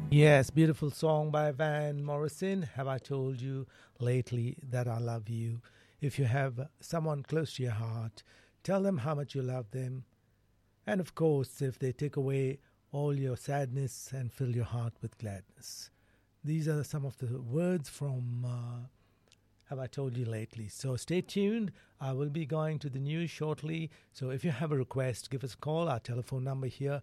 Yes, beautiful song by Van Morrison. Have I told you lately that I love you? If you have someone close to your heart, tell them how much you love them. And of course, if they take away all your sadness and fill your heart with gladness. These are some of the words from Have I Told You Lately. So stay tuned. I will be going to the news shortly. So if you have a request, give us a call. Our telephone number here,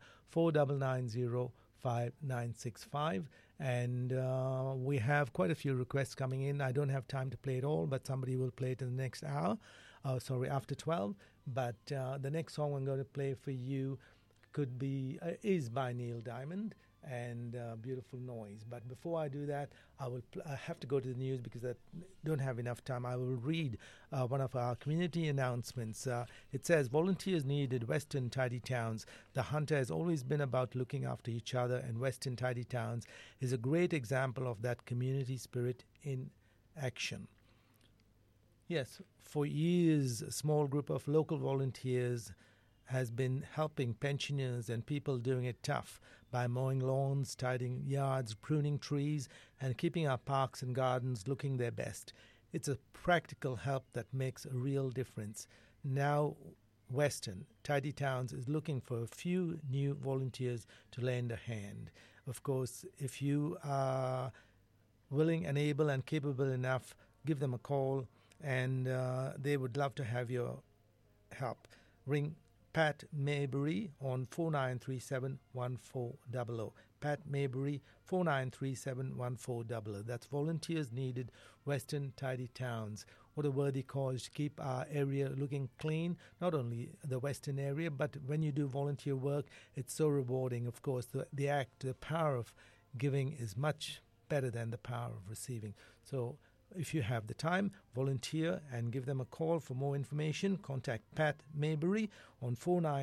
4990-5965. And we have quite a few requests coming in. I don't have time to play it all, but somebody will play it in the next hour. After 12. But the next song I'm going to play for you is by Neil Diamond and Beautiful Noise. But before I do that, I have to go to the news because I don't have enough time. I will read one of our community announcements. It says, volunteers needed Western Tidy Towns. The Hunter has always been about looking after each other, and Western Tidy Towns is a great example of that community spirit in action. Yes, for years, a small group of local volunteers has been helping pensioners and people doing it tough by mowing lawns, tidying yards, pruning trees, and keeping our parks and gardens looking their best. It's a practical help that makes a real difference. Now, Western Tidy Towns is looking for a few new volunteers to lend a hand. Of course, if you are willing and able and capable enough, give them a call, and they would love to have your help. Ring Pat Maybury on 4937-1400. Pat Maybury, 4937-1400. That's Volunteers Needed, Western Tidy Towns. What a worthy cause to keep our area looking clean, not only the Western area, but when you do volunteer work, it's so rewarding. Of course, the power of giving is much better than the power of receiving. So if you have the time, volunteer and give them a call. For more information, contact Pat Maybury on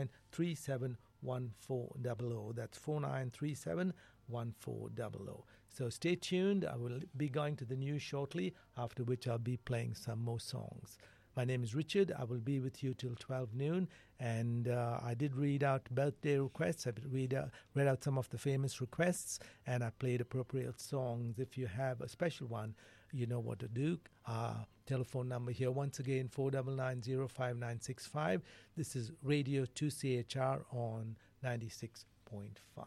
4937-1400. That's 4937-1400. So stay tuned. I will be going to the news shortly, after which I'll be playing some more songs. My name is Richard. I will be with you till 12 noon. And I did read out birthday requests. I read out some of the famous requests, and I played appropriate songs. If you have a special one, you know what to do. Telephone number here, once again, 4990-5965. This is Radio 2CHR on 96.5.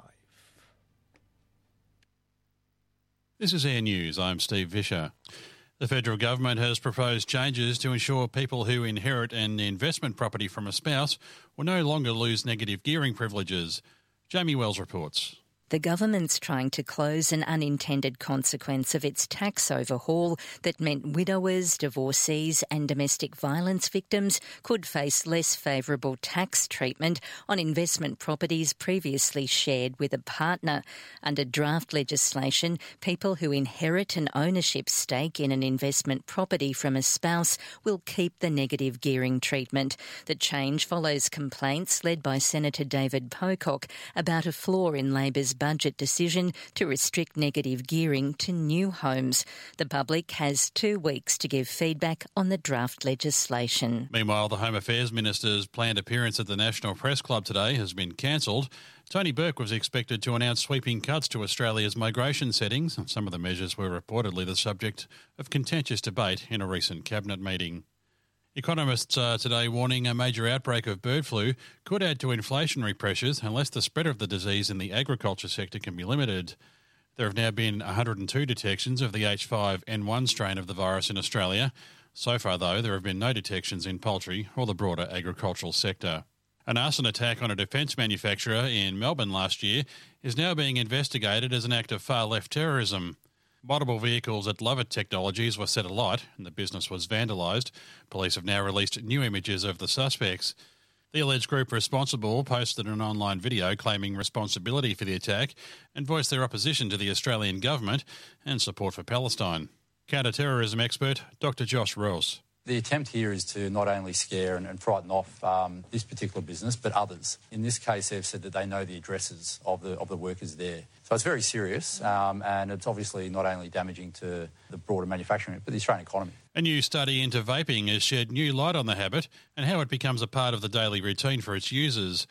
This is Air News. I'm Steve Vischer. The federal government has proposed changes to ensure people who inherit an investment property from a spouse will no longer lose negative gearing privileges. Jamie Wells reports. The government's trying to close an unintended consequence of its tax overhaul that meant widowers, divorcees and domestic violence victims could face less favourable tax treatment on investment properties previously shared with a partner. Under draft legislation, people who inherit an ownership stake in an investment property from a spouse will keep the negative gearing treatment. The change follows complaints led by Senator David Pocock about a flaw in Labor's budget decision to restrict negative gearing to new homes. The public has 2 weeks to give feedback on the draft legislation. Meanwhile, the Home Affairs Minister's planned appearance at the National Press Club today has been cancelled. Tony Burke was expected to announce sweeping cuts to Australia's migration settings. Some of the measures were reportedly the subject of contentious debate in a recent cabinet meeting. Economists are today warning a major outbreak of bird flu could add to inflationary pressures unless the spread of the disease in the agriculture sector can be limited. There have now been 102 detections of the H5N1 strain of the virus in Australia. So far, though, there have been no detections in poultry or the broader agricultural sector. An arson attack on a defence manufacturer in Melbourne last year is now being investigated as an act of far-left terrorism. Multiple vehicles at Lovett Technologies were set alight and the business was vandalised. Police have now released new images of the suspects. The alleged group responsible posted an online video claiming responsibility for the attack and voiced their opposition to the Australian government and support for Palestine. Counter-terrorism expert Dr Josh Rouse. The attempt here is to not only scare and frighten off this particular business, but others. In this case, they've said that they know the addresses of the workers there. So it's very serious, and it's obviously not only damaging to the broader manufacturing, but the Australian economy. A new study into vaping has shed new light on the habit and how it becomes a part of the daily routine for its users.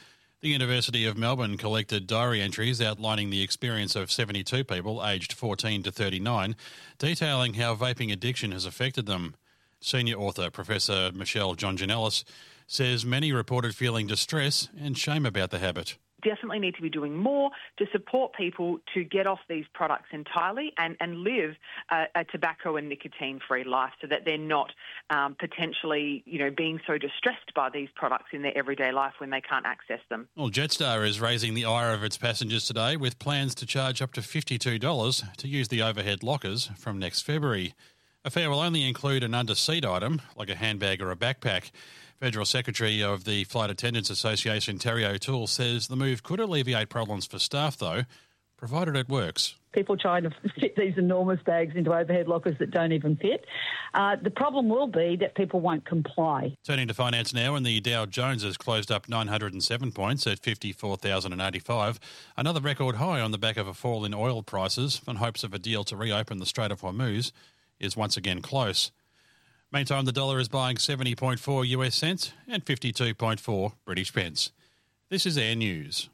The University of Melbourne collected diary entries outlining the experience of 72 people aged 14 to 39, detailing how vaping addiction has affected them. Senior author Professor Michelle Jonjanellis says many reported feeling distress and shame about the habit. Definitely need to be doing more to support people to get off these products entirely and live a tobacco and nicotine-free life so that they're not potentially, being so distressed by these products in their everyday life when they can't access them. Well, Jetstar is raising the ire of its passengers today with plans to charge up to $52 to use the overhead lockers from next February. A fare will only include an under-seat item, like a handbag or a backpack. Federal Secretary of the Flight Attendants Association, Terry O'Toole, says the move could alleviate problems for staff, though, provided it works. People trying to fit these enormous bags into overhead lockers that don't even fit. The problem will be that people won't comply. Turning to finance now, and the Dow Jones has closed up 907 points at 54,085, another record high on the back of a fall in oil prices and hopes of a deal to reopen the Strait of Hormuz is once again close. Meantime, the dollar is buying 70.4 US cents and 52.4 British pence. This is Air News.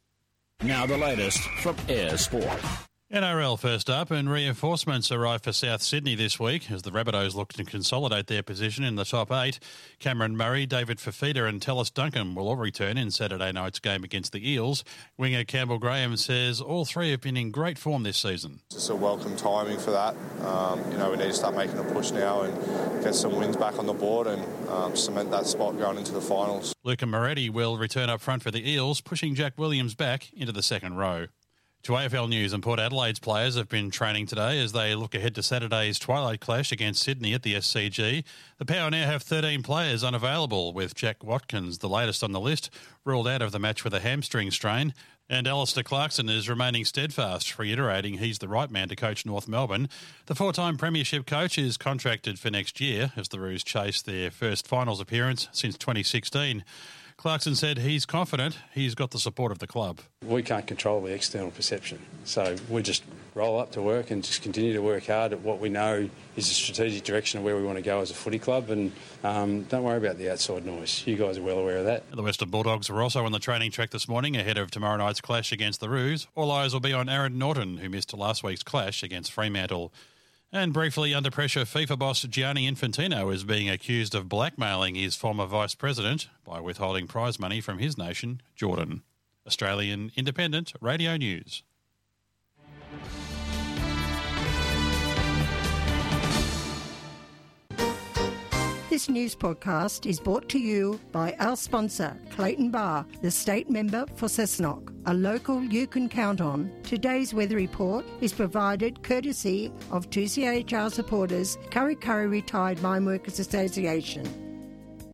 Now the latest from Air Sport. NRL first up, and reinforcements arrive for South Sydney this week as the Rabbitohs look to consolidate their position in the top 8. Cameron Murray, David Fifita and Tallis Duncan will all return in Saturday night's game against the Eels. Winger Campbell Graham says all three have been in great form this season. Just a welcome timing for that. We need to start making a push now and get some wins back on the board and cement that spot going into the finals. Luca Moretti will return up front for the Eels, pushing Jack Williams back into the second row. To AFL News, and Port Adelaide's players have been training today as they look ahead to Saturday's twilight clash against Sydney at the SCG. The Power now have 13 players unavailable, with Jack Watkins, the latest on the list, ruled out of the match with a hamstring strain. And Alistair Clarkson is remaining steadfast, reiterating he's the right man to coach North Melbourne. The four-time premiership coach is contracted for next year as the Roos chase their first finals appearance since 2016. Clarkson said he's confident he's got the support of the club. We can't control the external perception, so we just roll up to work and just continue to work hard at what we know is the strategic direction of where we want to go as a footy club, and don't worry about the outside noise. You guys are well aware of that. The Western Bulldogs were also on the training track this morning ahead of tomorrow night's clash against the Roos. All eyes will be on Aaron Norton, who missed last week's clash against Fremantle. And briefly, under pressure, FIFA boss Gianni Infantino is being accused of blackmailing his former vice president by withholding prize money from his nation, Jordan. Australian Independent Radio News. This news podcast is brought to you by our sponsor, Clayton Bar, the state member for Cessnock, a local you can count on. Today's weather report is provided courtesy of 2CHR supporters, Kurri Kurri Retired Mine Workers Association.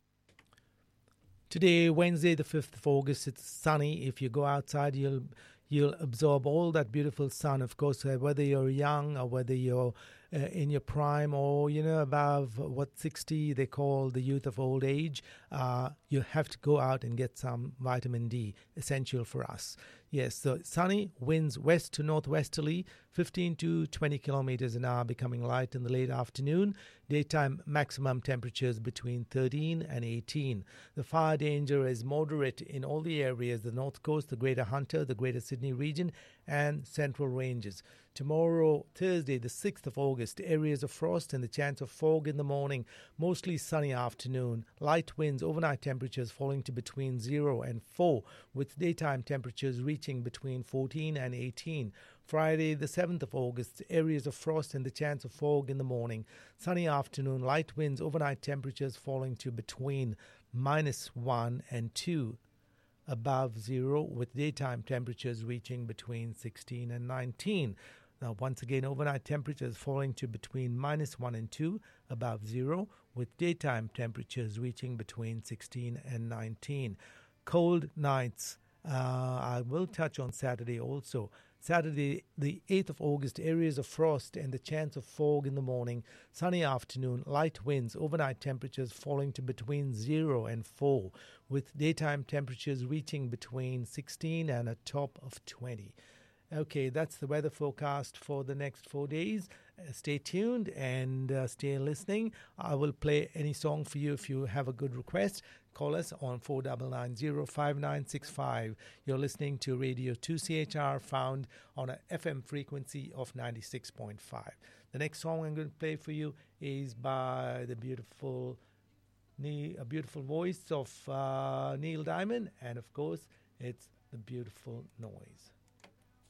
Today, Wednesday, the 5th of August, it's sunny. If you go outside, you'll absorb all that beautiful sun. Of course, whether you're young or whether you're in your prime or, above 60 they call the youth of old age, you have to go out and get some vitamin D, essential for us. Yes, so sunny, winds west to northwesterly, 15 to 20 kilometers an hour, becoming light in the late afternoon. Daytime maximum temperatures between 13 and 18. The fire danger is moderate in all the areas, the North Coast, the Greater Hunter, the Greater Sydney region, and Central Ranges. Tomorrow, Thursday, the 6th of August, areas of frost and the chance of fog in the morning, mostly sunny afternoon. Light winds, overnight temperatures falling to between 0 and 4, with daytime temperatures reaching between 14 and 18. Friday, the 7th of August, areas of frost and the chance of fog in the morning. Sunny afternoon, light winds, overnight temperatures falling to between -1 and 2. Above 0, with daytime temperatures reaching between 16 and 19. Now, once again, overnight temperatures falling to between -1 and 2, above 0, with daytime temperatures reaching between 16 and 19. Cold nights. I will touch on Saturday also. Saturday, the 8th of August, areas of frost and the chance of fog in the morning. Sunny afternoon, light winds, overnight temperatures falling to between 0 and 4, with daytime temperatures reaching between 16 and a top of 20. Okay, that's the weather forecast for the next 4 days. Stay tuned and stay listening. I will play any song for you if you have a good request. Call us on 49905965. You're listening to Radio 2CHR, found on a FM frequency of 96.5. The next song I'm going to play for you is by a beautiful voice of Neil Diamond, and of course, it's The Beautiful Noise.